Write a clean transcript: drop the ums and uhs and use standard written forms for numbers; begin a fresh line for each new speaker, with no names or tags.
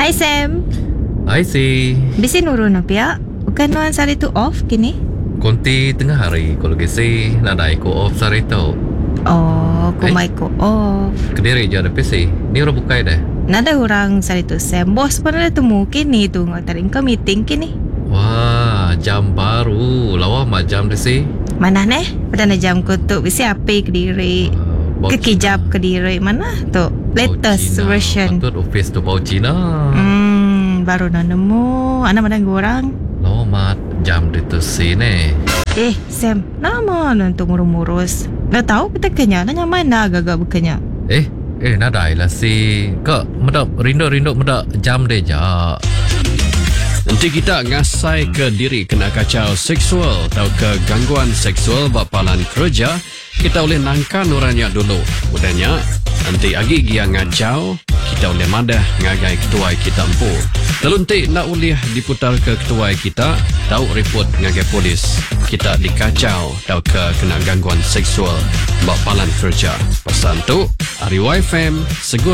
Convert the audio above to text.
Hai Sam.
Hai si.
Bisin urun apa ya? Bukan nuan sari tu off kini?
Konti tengah hari kalau gisi nadai ko off sari tau.
Oh, kumai ko off.
Kediri je ada PC. Ni orang bukai dah.
Nada orang sari tu Sam. Bos pun ada temu kini tu ngatarin ke meeting kini.
Wah, jam baru. Lawa macam deh si.
Mana neh? Pada jam ko tu bisi api Kediri. Kekijap Kediri mana tu? Latest version.
Patut office tu bau Cina.
Baru nak nemu. Anak mana orang?
Lawa mat jam tu si ne.
Sam, nama nanti ngurus-ngurus. Nak tahu kita kenya, nanya mana agak-agak bukannya.
Nadai lah si. Kak, medak rindu medak jam deh ja.
Nanti kita ngasai ke diri kena kacau seksual atau ke gangguan seksual bapalan kerja, kita boleh nangkan orangnya dulu. Udahnya, nanti agi dia ngajau, kita boleh madah ngagai ketua kita empu. Telunti nak boleh diputar ke ketua kita, tahu report ngagai polis. Kita dikacau atau ke kena gangguan seksual bapalan kerja. Pesan tu, Ari YFM, segera